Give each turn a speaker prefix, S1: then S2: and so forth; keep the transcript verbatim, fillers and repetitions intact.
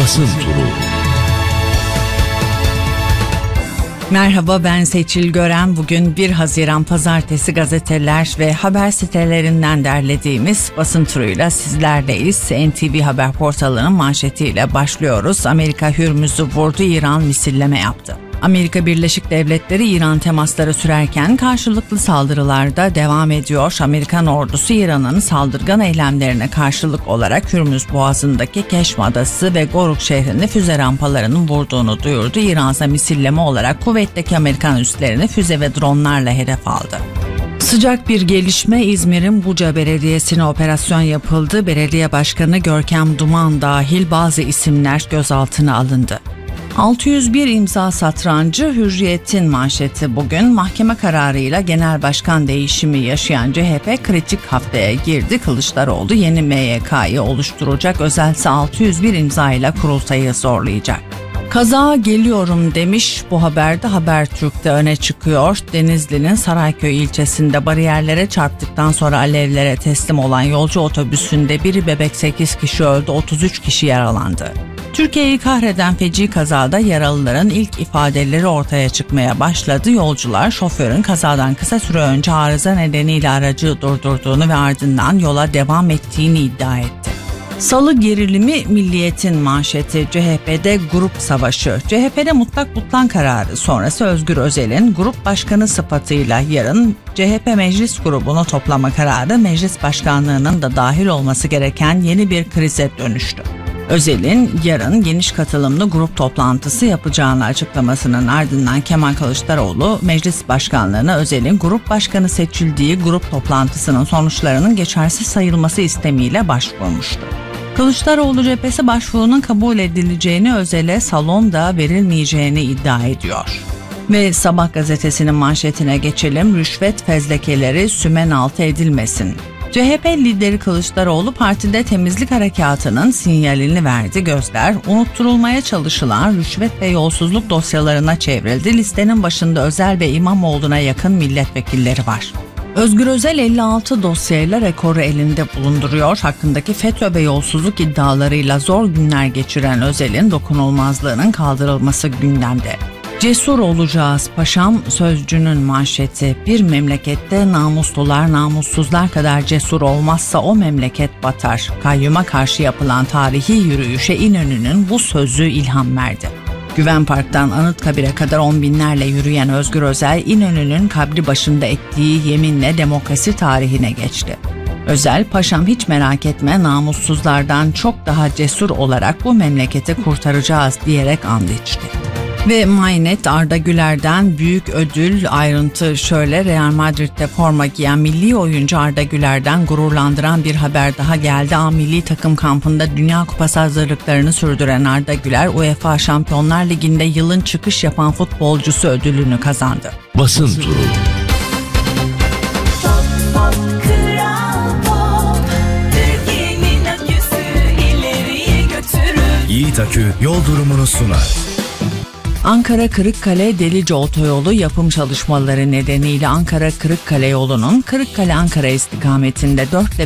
S1: Basın Turu.
S2: Merhaba, ben Seçil Gören. Bugün bir Haziran Pazartesi gazeteler ve haber sitelerinden derlediğimiz basın turuyla sizlerleyiz. N T V Haber portalının manşetiyle başlıyoruz. Amerika Hürmüz'ü vurdu, İran misilleme yaptı. Amerika Birleşik Devletleri İran temasları sürerken karşılıklı saldırılarda devam ediyor. Amerikan ordusu İran'ın saldırgan eylemlerine karşılık olarak Hürmüz Boğazı'ndaki Keşm Adası ve Goruk şehrini füze rampalarının vurduğunu duyurdu. İran ise misilleme olarak kuvvetteki Amerikan üslerini füze ve dronlarla hedef aldı. Sıcak bir gelişme, İzmir'in Buca Belediyesi'ne operasyon yapıldı. Belediye Başkanı Görkem Duman dahil bazı isimler gözaltına alındı. altı yüz bir imza satrancı Hürriyet'in manşeti bugün. Mahkeme kararıyla genel başkan değişimi yaşayan C H P kritik haftaya girdi. Kılıçdaroğlu yeni M Y K'yı oluşturacak, özelse altı yüz bir imza ile kurultayı zorlayacak. Kaza geliyorum demiş, bu haberde Habertürk'te öne çıkıyor. Denizli'nin Sarayköy ilçesinde bariyerlere çarptıktan sonra alevlere teslim olan yolcu otobüsünde biri bebek sekiz kişi öldü, otuz üç kişi yaralandı. Türkiye'yi kahreden feci kazada yaralıların ilk ifadeleri ortaya çıkmaya başladı. Yolcular şoförün kazadan kısa süre önce arıza nedeniyle aracı durdurduğunu ve ardından yola devam ettiğini iddia etti. Salı gerilimi Milliyet'in manşeti. C H P'de grup savaşı. C H P'de mutlak butlan kararı sonrası Özgür Özel'in grup başkanı sıfatıyla yarın C H P meclis grubunu toplama kararı meclis başkanlığının da dahil olması gereken yeni bir krize dönüştü. Özel'in yarın geniş katılımlı grup toplantısı yapacağını açıklamasının ardından Kemal Kılıçdaroğlu meclis başkanlığına Özel'in grup başkanı seçildiği grup toplantısının sonuçlarının geçersiz sayılması istemiyle başvurmuştu. Kılıçdaroğlu cephesi başvurunun kabul edileceğini, Özel'e salonda verilmeyeceğini iddia ediyor. Ve Sabah gazetesinin manşetine geçelim. Rüşvet fezlekeleri sümen altı edilmesin. C H P lideri Kılıçdaroğlu partide temizlik harekatının sinyalini verdi. Gözler unutturulmaya çalışılan rüşvet ve yolsuzluk dosyalarına çevrildi. Listenin başında Özel ve İmamoğlu'na yakın milletvekilleri var. Özgür Özel elli altı dosyayla rekoru elinde bulunduruyor. Hakkındaki FETÖ ve yolsuzluk iddialarıyla zor günler geçiren Özel'in dokunulmazlığının kaldırılması gündemde. Cesur olacağız paşam sözcünün manşeti. Bir memlekette namuslular namussuzlar kadar cesur olmazsa o memleket batar. Kayyuma karşı yapılan tarihi yürüyüşe İnönü'nün bu sözü ilham verdi. Güven Park'tan Anıtkabir'e kadar on binlerle yürüyen Özgür Özel, İnönü'nün kabri başında ettiği yeminle demokrasi tarihine geçti. Özel, paşam hiç merak etme, namussuzlardan çok daha cesur olarak bu memleketi kurtaracağız diyerek and içti. Ve MyNet Arda Güler'den büyük ödül. Ayrıntı şöyle: Real Madrid'de forma giyen milli oyuncu Arda Güler'den gururlandıran bir haber daha geldi. A milli takım kampında Dünya Kupası hazırlıklarını sürdüren Arda Güler, UEFA Şampiyonlar Ligi'nde yılın çıkış yapan futbolcusu ödülünü kazandı.
S1: Basın Turu.
S3: Yiğit Akü yol durumunu sunar.
S2: Ankara Kırıkkale Delice Otoyolu yapım çalışmaları nedeniyle Ankara Kırıkkale yolunun Kırıkkale Ankara istikametinde dört ile